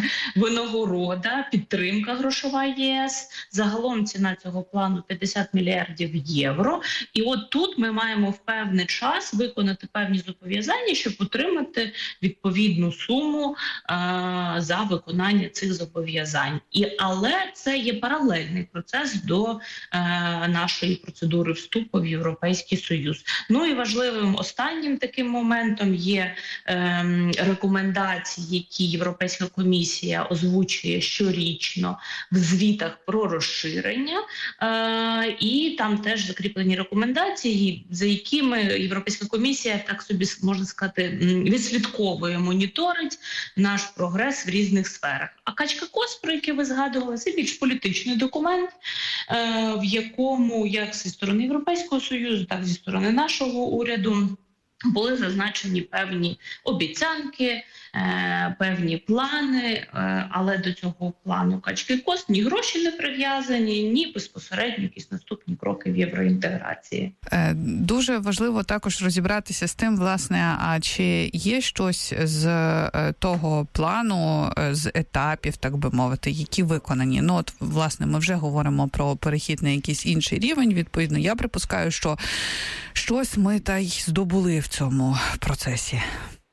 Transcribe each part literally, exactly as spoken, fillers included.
винагорода, підтримка грошова ЄС. Загалом ціна цього плану п'ятдесят мільярдів євро. І от тут ми маємо в певний час виконати певні зобов'язання, щоб отримати відповідну суму е, за виконання цих зобов'язань. І, але це є паралельний процес до е, нашої процедури вступу в Європейський Союз. Ну і важливим останнім таким моментом є е, рекомендації, які Європейська комісія озвучує щорічно в звітах про розширення. Е, і там теж закріплені рекомендації, за якими Європейська комісія, так собі можна сказати, відслідковує, моніторить наш прогрес в різних сферах. А Качка-Кос, про який ви згадували, це більш політичний документ, е, в якому як зі сторони Європейського Союзу, так і зі сторони нашого уряду були зазначені певні обіцянки, е, певні плани, е, але до цього плану Качки-Кос ні гроші не прив'язані, ні безпосередньо якісь наступні кроки в євроінтеграції. Е, дуже важливо також розібратися з тим, власне, а чи є щось з е, того плану, е, з етапів, так би мовити, які виконані. Ну, от, власне, ми вже говоримо про перехід на якийсь інший рівень, відповідно. Я припускаю, що щось ми та й здобули в цьому процесі.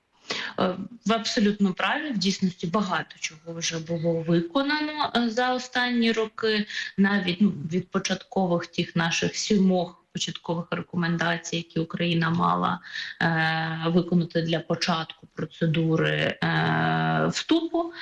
Ви абсолютно праві. В дійсності багато чого вже було виконано за останні роки. Навіть ну, від початкових тих наших сімох початкових рекомендацій, які Україна мала е, виконати для початку процедури е, вступу. Е,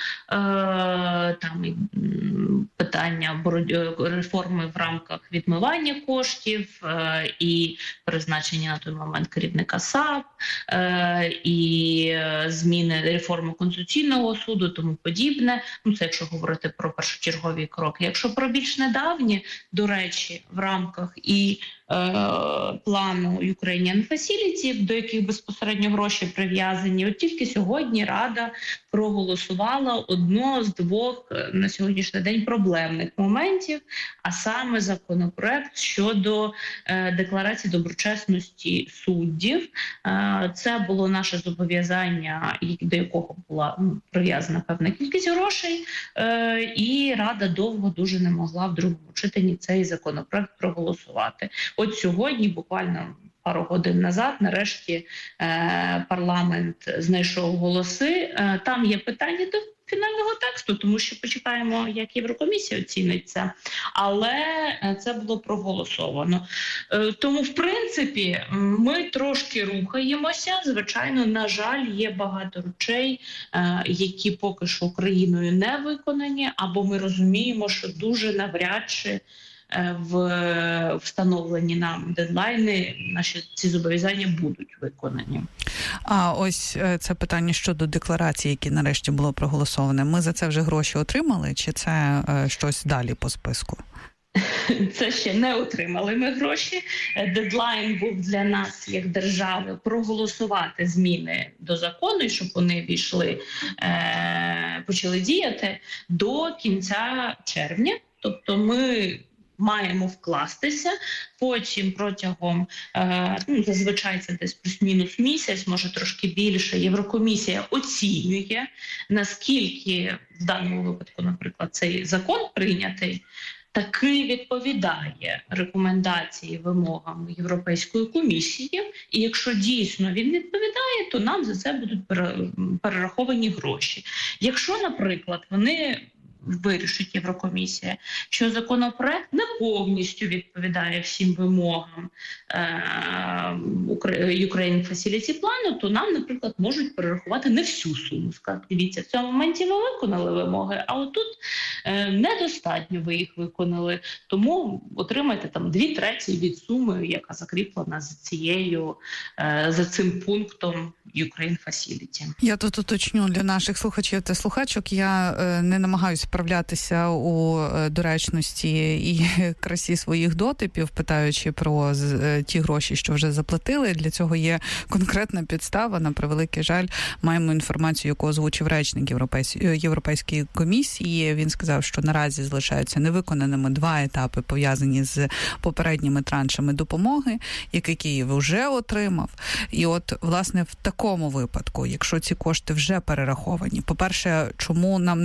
там і питання реформи в рамках відмивання коштів е, і призначення на той момент керівника САП, е, і зміни реформи Конституційного суду, тому подібне. Ну, це якщо говорити про першочергові кроки. Якщо про більш недавні, до речі, в рамках і плану Ukrainian Facility, до яких безпосередньо гроші прив'язані. От тільки сьогодні Рада проголосувала одно з двох на сьогоднішній день проблемних моментів, а саме законопроект щодо е, декларації доброчесності суддів. Е, це було наше зобов'язання, до якого була ну, прив'язана певна кількість грошей, е, і Рада довго дуже не могла в другому читанні цей законопроект проголосувати. От сьогодні, буквально пару годин назад, нарешті е, парламент знайшов голоси. Е, там є питання до фінального тексту, тому що почекаємо, як Єврокомісія оцінить це. Але це було проголосовано. Е, тому, в принципі, ми трошки рухаємося. Звичайно, на жаль, є багато речей, е, які поки що Україною не виконані, або ми розуміємо, що дуже навряд чи в встановлені нам дедлайни наші ці зобов'язання будуть виконані. А ось це питання щодо декларації, які нарешті було проголосоване. Ми за це вже гроші отримали, чи це щось далі по списку? Це ще не отримали ми гроші. Дедлайн був для нас, як держави, проголосувати зміни до закону, і щоб вони війшли, е- почали діяти до кінця червня. Тобто ми маємо вкластися, потім протягом, е, ну, зазвичай це десь плюс-мінус місяць, може трошки більше, Єврокомісія оцінює, наскільки в даному випадку, наприклад, цей закон прийнятий, таки відповідає рекомендації, вимогам Європейської комісії, і якщо дійсно він відповідає, то нам за це будуть перераховані гроші. Якщо, наприклад, вони вирішить Єврокомісія, що законопроект не повністю відповідає всім вимогам Ukraine Facility плану, то нам, наприклад, можуть перерахувати не всю суму. Сказати, дивіться, в цьому моменті ви виконали вимоги, а отут е, недостатньо ви їх виконали, тому отримайте там дві треті від суми, яка закріплена за цією, е, за цим пунктом Ukraine Facility. Я тут уточню для наших слухачів та слухачок, я е, не намагаюся справлятися у доречності і красі своїх дотипів, питаючи про з, ті гроші, що вже заплатили. Для цього є конкретна підстава. На превеликий жаль, маємо інформацію, яку озвучив речник Європейсь... Європейської комісії. Він сказав, що наразі залишаються невиконаними два етапи, пов'язані з попередніми траншами допомоги, які Київ вже отримав. І от, власне, в такому випадку, якщо ці кошти вже перераховані, по-перше, чому нам